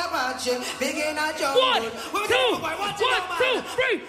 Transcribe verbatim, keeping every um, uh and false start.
Apache, big in a jungle. One, two, one, two, three.